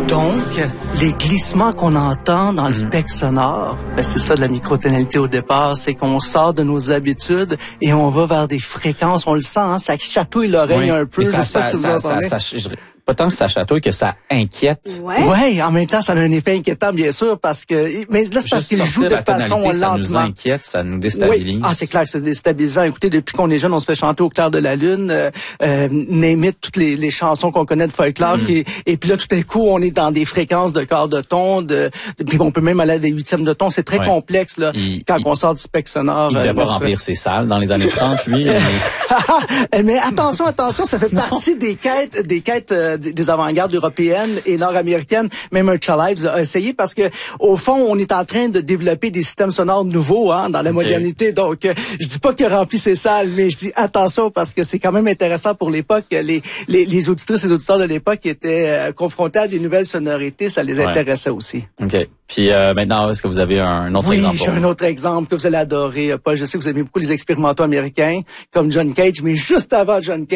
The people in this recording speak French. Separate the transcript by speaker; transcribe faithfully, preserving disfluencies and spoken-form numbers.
Speaker 1: Donc, les glissements qu'on entend dans le
Speaker 2: Mm-hmm.
Speaker 1: spectre sonore, ben c'est ça de la microtonalité au départ, c'est qu'on sort de nos habitudes et on va vers des fréquences, on le sent, hein, ça chatouille l'oreille
Speaker 2: oui.
Speaker 1: un peu,
Speaker 2: ça,
Speaker 1: je sais pas
Speaker 2: ça,
Speaker 1: si vous
Speaker 2: ça,
Speaker 1: entendez.
Speaker 2: ça, ça, je dirais pas tant que ça chatouille que ça inquiète.
Speaker 3: Ouais.
Speaker 1: Ouais, en même temps, ça a un effet inquiétant, bien sûr, parce que, mais là, c'est parce
Speaker 2: Juste
Speaker 1: qu'il joue
Speaker 2: sortir
Speaker 1: de
Speaker 2: la
Speaker 1: façon
Speaker 2: tonalité, ça nous
Speaker 1: lentement.
Speaker 2: inquiète, ça nous déstabilise.
Speaker 1: Oui. Ah, c'est clair que c'est déstabilisant. Écoutez, depuis qu'on est jeune, on se fait chanter au clair de la lune, euh, euh, name it, toutes les, les chansons qu'on connaît de folklore,
Speaker 2: Mm.
Speaker 1: et, et puis là, tout à coup, on est dans des fréquences de quart de ton, de, de puis on peut même aller à des huitièmes de ton. C'est très
Speaker 2: Ouais.
Speaker 1: complexe, là,
Speaker 2: Il-
Speaker 1: quand
Speaker 2: il-
Speaker 1: on sort du spectre sonore.
Speaker 2: Il devait
Speaker 1: euh,
Speaker 2: pas
Speaker 1: là,
Speaker 2: remplir ses salles dans les années trente, lui. mais-
Speaker 1: mais attention, attention, ça fait partie des quêtes, des quêtes euh, des des avant-gardes européennes et nord-américaines. Même Urcha Live a essayé parce que, au fond, on est en train de développer des systèmes sonores nouveaux, hein, dans la
Speaker 2: Okay.
Speaker 1: modernité. Donc, euh, je dis pas qu'il a rempli ses salles, mais je dis attention parce que c'est quand même intéressant pour l'époque. Les, les, les auditrices et les auditeurs de l'époque étaient euh, confrontés à des nouvelles sonorités, ça les
Speaker 2: Ouais.
Speaker 1: intéressait aussi.
Speaker 2: OK. Puis euh, maintenant, est-ce que vous avez un autre
Speaker 1: Oui,
Speaker 2: exemple?
Speaker 1: j'ai
Speaker 2: pour
Speaker 1: un
Speaker 2: nous?
Speaker 1: autre exemple que vous allez adorer, Paul. Je sais que vous aimez beaucoup les expérimentaux américains, comme John Cage, mais juste avant John Cage,